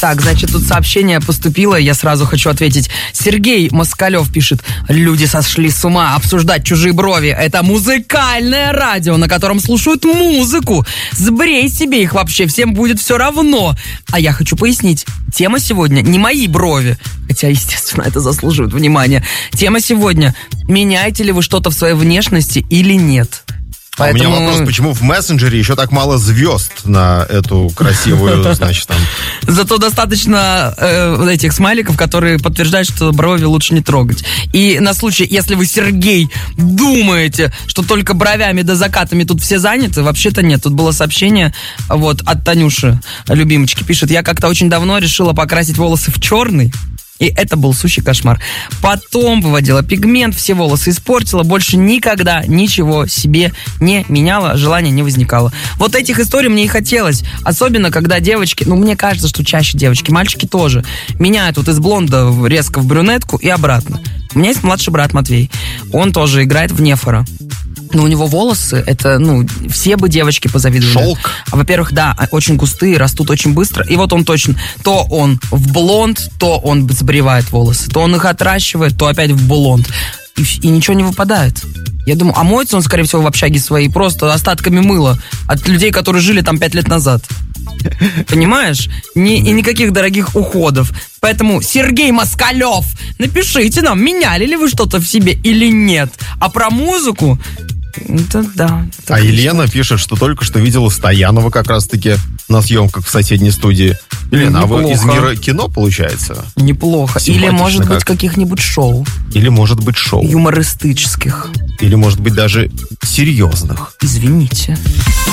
Так, значит, тут сообщение поступило, я сразу хочу ответить. Сергей Москалев пишет: люди сошли с ума обсуждать чужие брови. Это музыкальное радио, на котором слушают музыку. Сбрей себе их вообще, всем будет все равно. А я хочу пояснить, тема сегодня не мои брови, хотя, естественно, это заслуживает внимания. Тема сегодня: меняете ли вы что-то в своей внешности или нет? Поэтому... У меня вопрос, почему в мессенджере еще так мало звезд на эту красивую, значит, там... Зато достаточно этих смайликов, которые подтверждают, что брови лучше не трогать. И на случай, если вы, Сергей, думаете, что только бровями да закатами тут все заняты, вообще-то нет. Тут было сообщение вот от Танюши, любимочки, пишет: я как-то очень давно решила покрасить волосы в черный. И это был сущий кошмар. Потом выводила пигмент, все волосы испортила, больше никогда ничего себе не меняла, желания не возникало. Вот этих историй мне и хотелось. Особенно, когда девочки, мне кажется, что чаще девочки, мальчики тоже, меняют вот из блонда резко в брюнетку и обратно. У меня есть младший брат Матвей. Он тоже играет в нефора. Но у него волосы, это, все бы девочки позавидовали. Шелк? Во-первых, да, очень густые, растут очень быстро. И вот он точно, то он в блонд, то он сбривает волосы, то он их отращивает, то опять в блонд. И ничего не выпадает. Я думаю, а моется он, скорее всего, в общаге своей просто остатками мыла от людей, которые жили там 5 лет назад. Понимаешь? И никаких дорогих уходов. Поэтому, Сергей Москалев, напишите нам, меняли ли вы что-то в себе или нет. А про музыку... Это да. А Елена пишет, что только что видела Стоянова как раз-таки на съемках в соседней студии. Елена, а вы из мира кино, получается? Неплохо. Или, может быть, каких-нибудь шоу. Или, может быть, шоу. Юмористических. Или, может быть, даже серьезных. Извините.